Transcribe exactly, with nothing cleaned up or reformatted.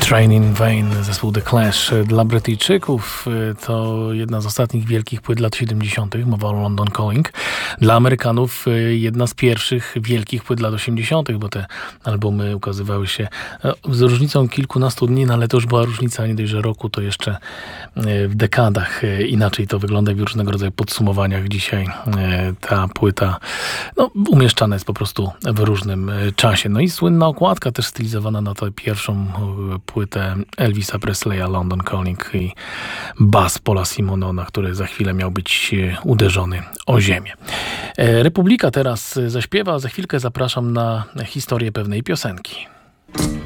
Train in Vain, zespół The Clash. Dla Brytyjczyków to jedna z ostatnich wielkich płyt lat siedemdziesiątych, mowa o London Calling. Dla Amerykanów jedna z pierwszych wielkich płyt lat osiemdziesiątych, bo te albumy ukazywały się z różnicą kilkunastu dni, no ale to już była różnica nie dość, że roku, to jeszcze w dekadach. Inaczej to wygląda w różnego rodzaju podsumowaniach. Dzisiaj ta płyta no, umieszczana jest po prostu w różnym czasie. No i słynna okładka też stylizowana na tę pierwszą płytę Elvisa Presleya, London Calling, i bas Paula Simonona, który za chwilę miał być uderzony o ziemię. Republika teraz zaśpiewa, za chwilkę zapraszam na historię pewnej piosenki.